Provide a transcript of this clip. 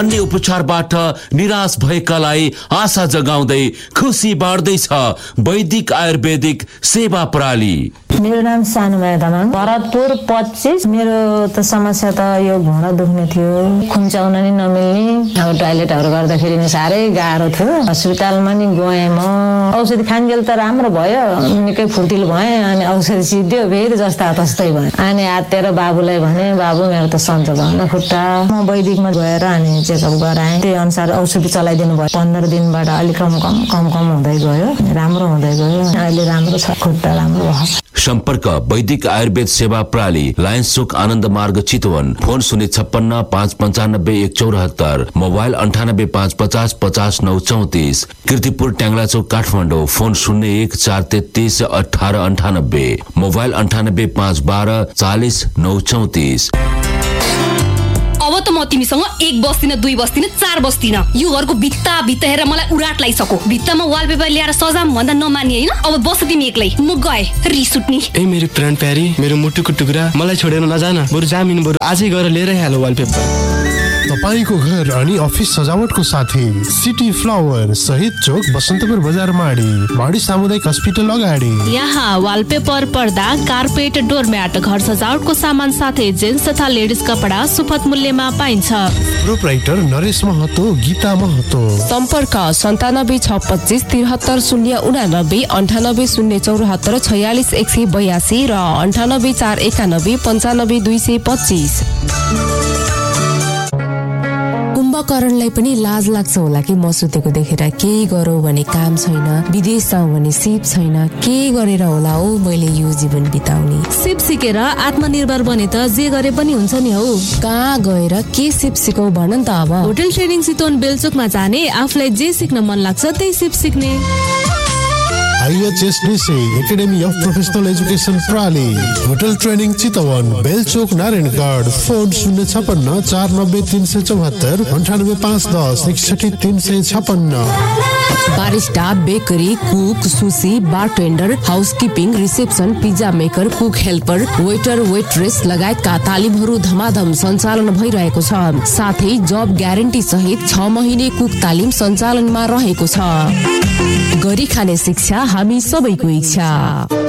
अन्य उपचारबाट निराश भएकालाई आशा जगाउँदै खुसी बाँड्दैछ वैदिक आयुर्वेदिक सेवा प्रणाली। मेरो नाम सानुमाया तामाङ, भरतपुर 25। मेरो त समस्या त यो घुँडा दुख्ने थियो, खुम्चाउन नि नमिल्ने, अब टोयलेटहरू गर्दाखेरि नि साह्रै गाह्रो थियो। अस्पतालमा नि गएँ म, औषधि खान्जेल त राम्रो भयो, निकै फुर्तिलो भएँ। अनि औषधि सिद्धियो, फेरि जस्ता तस्तै भयो। अनि हातेर बाबुलाई भने, बाबु मेरो त सन्चो भएन खुट्टा। म वैदिकमा गएर अनि चेकअप गराएँ, त्यही अनुसार औषधि चलाइदिनु भयो। 15 दिनबाट अलिक कम हुँदै गयो, राम्रो हुँदै गयो। अहिले राम्रो छ, खुट्टा राम्रो भयो। सम्पर्क वैदिक आयुर्वेद सेवा प्रणाली, लायन्स चोक, आनन्द मार्ग, चितवन। Phone 056 595 174, mobile 98 550 50 934। कीर्तिपुर ट्याङ्ला चोक, काठमाडौँ। Phone 01 433 18 98, mobile 98 512 40 934। अब त म तिमीसँग 1 बस्दिन, 2 बस्दिन, 4 बस्दिन। यो घरको भित्ता हेरेर मलाई उराट लागिसक्यो। भित्तामा वालपेपर ल्याएर सजाम भन्दा नमानी हैन। अब बस तिमी एक्लै, म गए रिस उठ्नी। ए मेरो प्राण प्यारी, मेरो मुटुको टुक्रा, मलाई छोडेर नजान। बरु जामिन, बरु आजै गएर लिएरै हाल वालपेपर। तपाईको घर अनि अफिस सजावटको साथी सिटी फ्लावर, शहीद चोक, बसन्तपुर बजार, माडी सामुदायिक अस्पताल अगाडि। यहाँ वालपेपर, पर्दा, कार्पेट, डोरम्याट, घर सजावटको सामान साथै जेन्ट्स तथा लेडिज कपडा सुपथ मूल्यमा पाइन्छ। प्रोप्राइटर नरेश महतो, गीता महतो। सम्पर्क 97 625 73 089, 98 074 46 182 र 98 491 95 225। कुम्भकरणलाई पनि लाज लाग्छ होला कि म सुतेको देखेर। केही गरौँ भने काम छैन, विदेश जाउँ भने सिप छैन, के गरेर होला हो मैले यो जीवन बिताउने। सिप सिकेर आत्मनिर्भर बने त जे गरे पनि हुन्छ नि हौ। कहाँ गएर के सिप सिकौ भन नि त। अब होटल ट्रेनिङ चितवन बेलचोकमा जाने, आफूलाई जे सिक्न मन लाग्छ त्यही सिप सिक्ने। IHSDC academy of professional education प्रणाली, hotel training Chitwan, बेलचोक, Narayangarh. Phone 056 490 374, 98 510 61 356। Barista, bakery, cook, sushi, bartender, housekeeping, reception, pizza maker, cook helper, waiter, waitress लगायतका तालिमहरू धमाधम सञ्चालन भइरहेको छ। साथै जब ग्यारेन्टी सहित 6 महिने कुक तालिम सञ्चालनमा रहेको छ। गरी खाने शिक्षा हामी सबैको इच्छा।